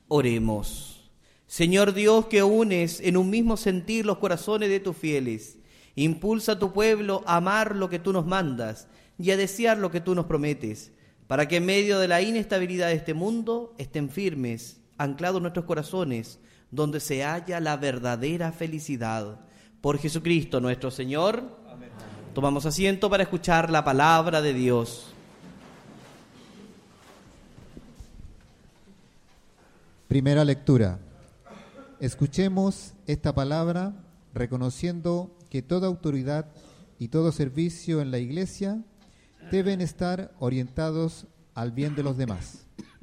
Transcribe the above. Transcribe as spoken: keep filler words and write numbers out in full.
Oremos. Señor Dios, que unes en un mismo sentir los corazones de tus fieles, impulsa a tu pueblo a amar lo que tú nos mandas y a desear lo que tú nos prometes, para que en medio de la inestabilidad de este mundo estén firmes, anclados nuestros corazones, donde se halla la verdadera felicidad. Por Jesucristo nuestro Señor. Amén. Tomamos asiento para escuchar la palabra de Dios. Primera lectura. Escuchemos esta palabra reconociendo que toda autoridad y todo servicio en la Iglesia deben estar orientados al bien de los demás.